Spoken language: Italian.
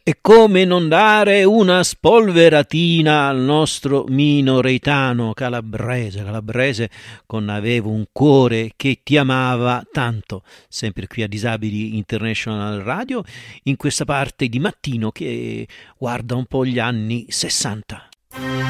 E come non dare una spolveratina al nostro Mino Reitano, calabrese con Avevo un cuore che ti amava tanto, sempre qui a Disabili International Radio, in questa parte di mattino che guarda un po' gli anni 60.